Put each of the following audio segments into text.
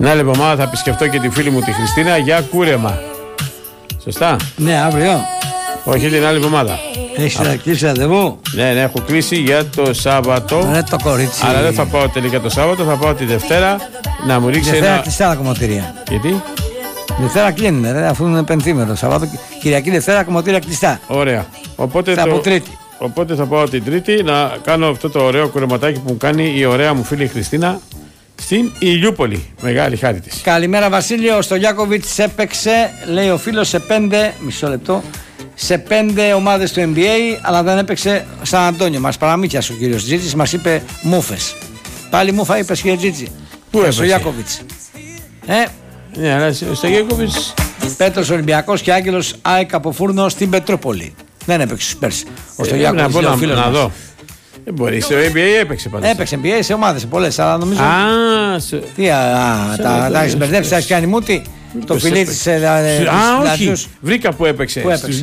Την άλλη εβδομάδα θα επισκεφτώ και τη φίλη μου τη Χριστίνα για κούρεμα. Σωστά? Ναι, αύριο. Όχι, την άλλη εβδομάδα. Έχεις κλείσει ραντεβού? Ναι, έχω κλείσει για το Σάββατο. Ρε το κορίτσι. Αλλά δεν θα πάω τελικά το Σάββατο, θα πάω τη Δευτέρα να μου ρίξει Δευτέρα κλειστά τα κομμωτήρια. Γιατί? Δευτέρα κλείνουν, ρε, αφού είναι πενθήμερο. Σαββάτο, Κυριακή, Δευτέρα κομμωτήρια κλειστά. Ωραία. Οπότε από Τρίτη. Οπότε θα πάω την Τρίτη να κάνω αυτό το ωραίο κουρεματάκι που μου κάνει η ωραία μου φίλη Χριστίνα στην Ηλιούπολη. Μεγάλη χάρη της. Καλημέρα Βασίλειο. Ο Στογιάκοβιτς έπαιξε, λέει ο φίλος, σε 5. Μισό λεπτό. Σε 5 ομάδες του NBA, αλλά δεν έπαιξε Σαν Αντώνιο. Μας παραμύθιασε ο κύριος Τζίτζης, μας είπε μούφες. Πάλι μούφα είπες, κύριε Τζίτζη? Πού έπαιξε? Στογιάκοβιτς. Ναι, αλλά ο Στογιάκοβιτς. Πέτρος Ολυμπιακός και Άγγελος ΑΕΚ από Φούρνο στην Πετρούπολη. Δεν έπαιξε στους πέρσι. Ο Στογιάκοβιτς είναι ο φίλος μας. δω. Δεν μπορεί, στο NBA έπαιξε πάντως. Έπαιξε NBA σε ομάδες, σε πολλές, αλλά νομίζω. Τι, τα έχεις μπερδέψει, τα έχεις κάνει μούτι. Το φιλί της. Όχι. Βρήκα που έπαιξε. Στους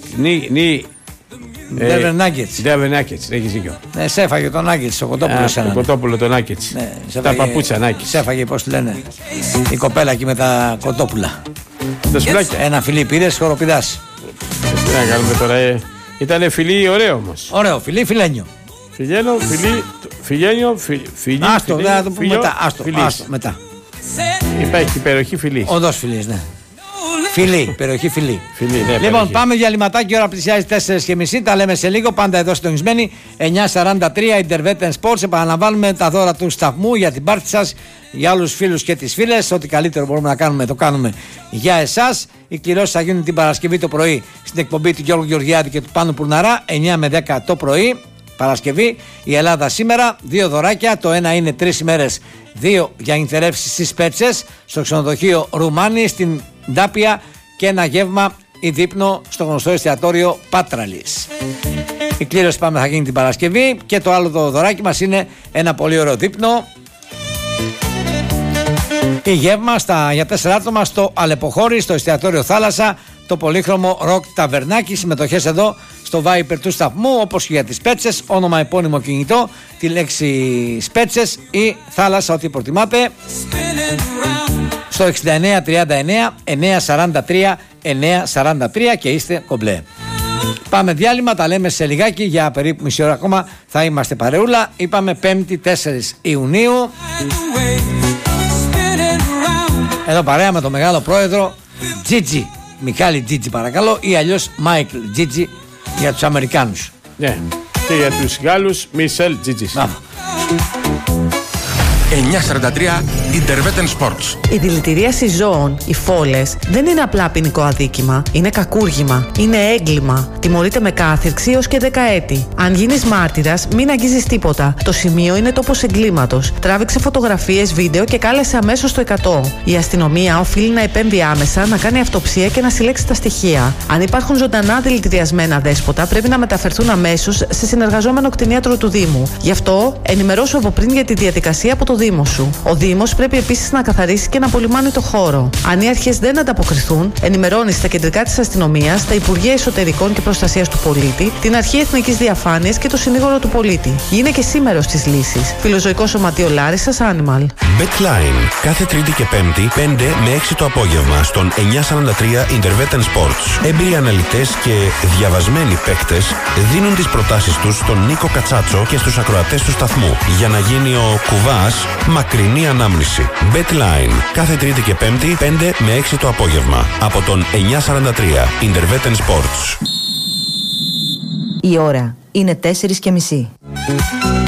Denver Nuggets. Denver Nuggets, έχεις δίκιο. Ναι, σε έφαγε τον Nuggets, ο Κοτόπουλος. Το Κοτόπουλο τον Nuggets. Τα παπούτσια Nuggets. Σε έφαγε, πώς τη λένε, η κοπέλα εκεί με τα κοτόπουλα. Τα σουλάκια. Ένα φιλί πήρες, χοροπηδάς. Τι να κάνουμε τώρα, ήτανε φιλί ωραίο όμως. Ωραίο, φιλί, φιλένιο. Φιλένιο, άστο, δεν το πούμε μετά. Άστο, μετά. Υπάρχει υπεροχή φιλής. Οδός φιλής, ναι. Φιλή, περιοχή φιλή. Ναι, λοιπόν, πάμε για λιματάκι. Η ώρα πλησιάζει 4:30. Τα λέμε σε λίγο. Πάντα εδώ συντονισμένοι. 9:43 Interveten Sports. Επαναλαμβάνουμε τα δώρα του σταθμού για την πάρτι σας, για όλους τους φίλους και τις φίλες. Ό,τι καλύτερο μπορούμε να κάνουμε, το κάνουμε για εσάς. Οι κληρώσεις θα γίνουν την Παρασκευή το πρωί στην εκπομπή του Γιώργου Γεωργιάδη και του Πάνου Πουρναρά. 9 με 10 το πρωί. Παρασκευή, η Ελλάδα σήμερα. 2 δωράκια. Το ένα είναι 3 ημέρες, 2 για ενθερεύσεις στις Πέτσες, στο ξενοδοχείο Ρουμάνι, στην Ντάπια, και ένα γεύμα ή δείπνο στο γνωστό εστιατόριο Πάτραλης. Η κλήρωση θα γίνει την Παρασκευή, και το άλλο το δωράκι μας είναι ένα πολύ ωραίο δείπνο ή γεύμα για 4 άτομα στο Αλεποχώρι, στο εστιατόριο Θάλασσα, το πολύχρωμο Ροκ Ταβερνάκι. Συμμετοχές εδώ στο Viper του σταθμού, όπως και για τις Πέτσες, όνομα, επώνυμο, κινητό, τη λέξη Σπέτσες ή Θάλασσα, ό,τι προτιμάτε, στο 6939 943 943 και είστε κομπλέ. Πάμε διάλειμμα, τα λέμε σε λιγάκι, για περίπου μισή ώρα ακόμα θα είμαστε παρεούλα. Είπαμε 5η 4 Ιουνίου. Εδώ παρέα με το μεγάλο πρόεδρο Τζίτζι, Μιχάλη Τζίτζι παρακαλώ, ή αλλιώς Μάικλ Τζίτζι για τους Αμερικάνους. Ναι, και για τους Γάλλους Μισελ Τζίτζις. 943 Interveten Sports. Η δηλητηρίαση ζώων, οι φόλες, δεν είναι απλά ποινικό αδίκημα. Είναι κακούργημα. Είναι έγκλημα. Τιμωρείται με κάθυρξη έως και 10 έτη. Αν γίνεις μάρτυρας, μην αγγίζεις τίποτα. Το σημείο είναι τόπος εγκλήματος. Τράβηξε φωτογραφίες, βίντεο και κάλεσε αμέσως το 100. Η αστυνομία οφείλει να επέμβει άμεσα, να κάνει αυτοψία και να συλλέξει τα στοιχεία. Αν υπάρχουν ζωντανά δηλητηριασμένα δέσποτα, πρέπει να μεταφερθούν αμέσως σε συνεργαζόμενο κτηνίατρο του Δήμου. Γι' αυτό, ενημερώσου από πριν για τη διαδικασία από το Δήμο σου. Ο Δήμος πρέπει επίσης να καθαρίσει και να απολυμάνει το χώρο. Αν οι αρχές δεν ανταποκριθούν, ενημερώνει στα κεντρικά της αστυνομίας, τα Υπουργεία Εσωτερικών και Προστασίας του Πολίτη, την Αρχή Εθνικής Διαφάνειας και το Συνήγορο του Πολίτη. Γίνε και σήμερος της λύσης. Φιλοζωικό Σωματείο Λάρισσας Animal. BetLine. Κάθε Τρίτη και Πέμπτη, 5 με 6 το απόγευμα, στον 943 Interveten Sports. Έμπειροι αναλυτές και διαβασμένοι παίκτες δίνουν τις προτάσεις τους στον Νίκο Κατσάτσο και στους ακροατές του σταθμού, για να γίνει ο κουβάς μακρινή ανάμνηση. BetLine. Κάθε Τρίτη και Πέμπτη, 5 με 6 το απόγευμα, από τον 943 Interveten Sports. Η ώρα είναι 4:30.